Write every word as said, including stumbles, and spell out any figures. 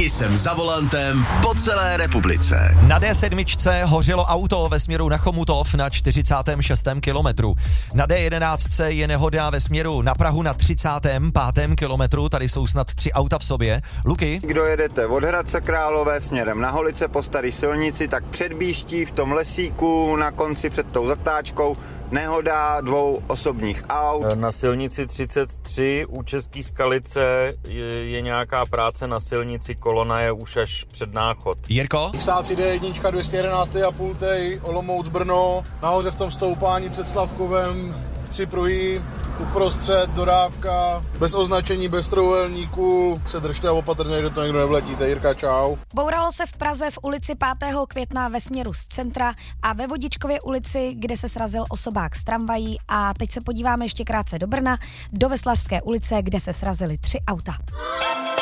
Taky jsem za volantem po celé republice. Na D sedm hořelo auto ve směru na Chomutov na čtyřicátém šestém kilometru. Na D jedenáct je nehoda ve směru na Prahu na třicátém pátém kilometru. Tady jsou snad tři auta v sobě. Luky? Kdo jedete od Hradce Králové směrem na Holice po staré silnici, tak před Bíští v tom lesíku na konci před tou zatáčkou nehoda dvou osobních aut. Na silnici třicet tři u České Skalice je, je nějaká práce na silnici, kolona je už až před Náchod. Jirko? Sáci D jedna dvě stě jedenáct a půl tej, Olomouc Brno, nahoře v tom stoupání před Slavkovem, tři pruhy, uprostřed dodávka, bez označení, bez trojúhelníků, se držte opatrně, kde to někdo nevletíte. Jirka, čau. Bouralo se v Praze v ulici pátého května ve směru z centra a ve Vodičkově ulici, kde se srazil osobák z tramvají, a teď se podíváme ještě krátce do Brna, do Veslařské ulice, kde se srazily tři auta.